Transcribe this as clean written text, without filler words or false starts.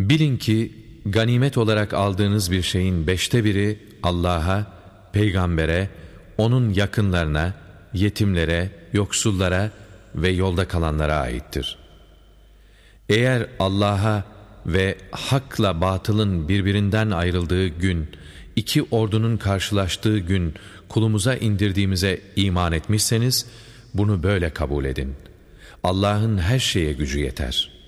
Bilin ki ganimet olarak aldığınız bir şeyin 1/5 Allah'a, peygambere, onun yakınlarına, yetimlere, yoksullara ve yolda kalanlara aittir. Eğer Allah'a ve hakla batılın birbirinden ayrıldığı gün, 2 ordunun karşılaştığı gün kulumuza indirdiğimize iman etmişseniz, bunu böyle kabul edin. Allah'ın her şeye gücü yeter.